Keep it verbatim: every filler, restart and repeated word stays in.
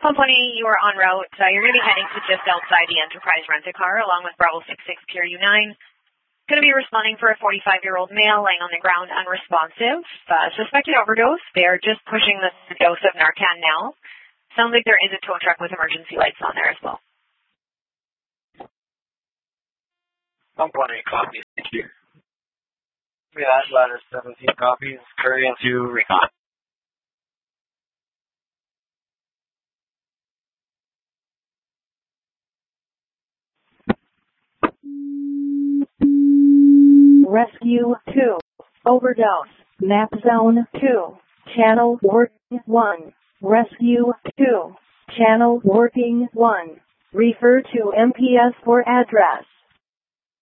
one twenty, you are en route. Uh, you're going to be heading to just outside the Enterprise Rent-A-Car along with Bravo six six P R U nine. Going to be responding for a forty-five-year-old male laying on the ground unresponsive. Uh, suspected overdose. They are just pushing the dose of Narcan now. Sounds like there is a tow truck with emergency lights on there as well. one twenty, copy. Thank you. Yeah, ladder seventeen copies. Curry into recon. Rescue two. Overdose. Map zone two. Channel working one. Rescue two. Channel working one. Refer to M P S for address.